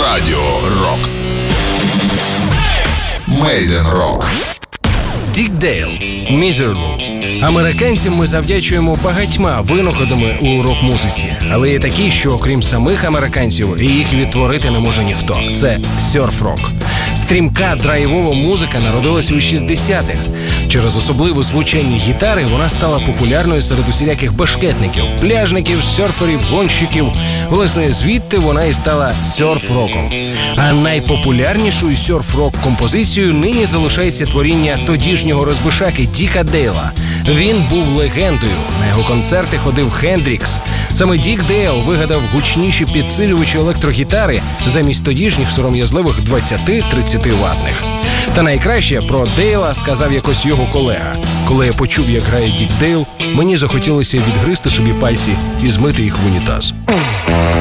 Радіо Рокс. Мейден Рок. Дік Дейл, «Miserable». Американцям ми завдячуємо багатьма винаходами у рок-музиці, але є такі, що окрім самих американців їх відтворити не може ніхто. Це сьорф-рок. Стрімка драйвова музика народилася у 60-х. Через особливе звучання гітари вона стала популярною серед усіляких башкетників, пляжників, серферів, гонщиків. Власне, звідти вона і стала сьорф-роком. А найпопулярнішою сьорф-рок композицією нині залишається творіння тодішнього розбишаки Діка Дейла. Він був легендою. На його концерти ходив Хендрікс. Саме Дік Дейл вигадав гучніші підсилювачі електрогітари замість тодішніх сором'язливих 20-30 ватних. Та найкраще про Дейла сказав якось його колега. Коли я почув, як грає Дік Дейл, мені захотілося відгризти собі пальці і змити їх в унітаз.